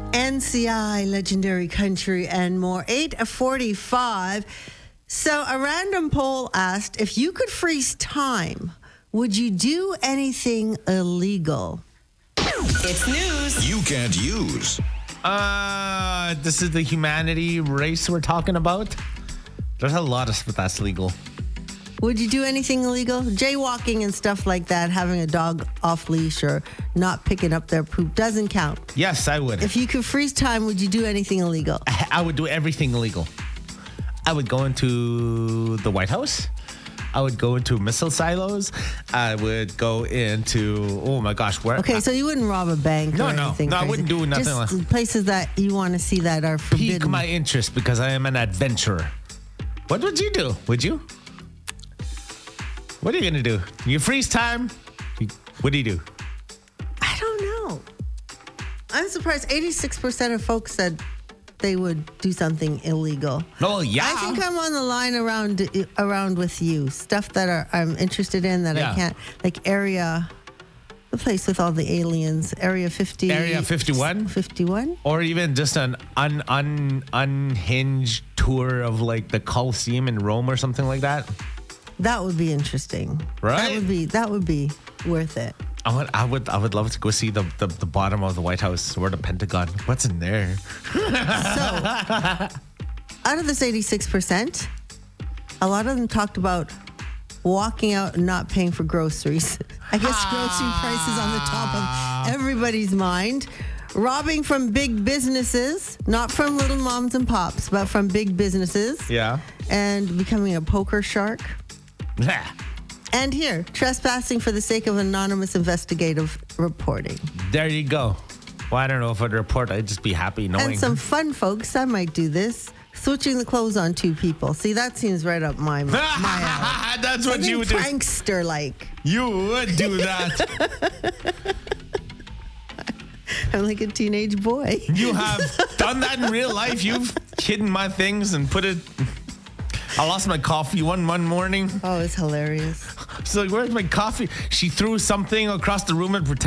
NCI, Legendary Country, and more. 8:45. So a random poll asked, if you could freeze time, would you do anything illegal? It's news you can't use. This is the humanity race we're talking about. There's a lot of stuff that's legal. Would you do anything illegal? Jaywalking and stuff like that, having a dog off leash or not picking up their poop doesn't count. Yes, I would. If you could freeze time, would you do anything illegal? I would do everything illegal. I would go into the White House. I would go into missile silos. I would go into, oh my gosh, where? Okay, so you wouldn't rob a bank or anything. No, I crazy. wouldn't do nothing. Just places that you want to see that are forbidden. Pique my interest because I am an adventurer. What would you do? Would you? What are you going to do? You freeze time? What do you do? I don't know. I'm surprised 86% of folks said they would do something illegal. Oh, yeah. I think I'm on the line around with you. Stuff that I'm interested in that I can't, like the place with all the aliens, Area 50. Area 51? 51? Or even just an unhinged tour of like the Colosseum in Rome or something like that. That would be interesting. Right? That would be worth it. I would love to go see the bottom of the White House or the Pentagon. What's in there? So, out of this 86%, a lot of them talked about walking out and not paying for groceries. I guess grocery prices on the top of everybody's mind. Robbing from big businesses, not from little moms and pops, but from big businesses. Yeah. And becoming a poker shark. And here, trespassing for the sake of anonymous investigative reporting. There you go. Well, I don't know if I'd report. I'd just be happy knowing. And some fun folks, I might do this. Switching the clothes on two people. See, that seems right up my alley. That's what you would do. Prankster-like. You would do that. I'm like a teenage boy. You have done that in real life. You've hidden my things and put it... I lost my coffee one morning. Oh, it's hilarious. So like, where's my coffee? She threw something across the room and pretended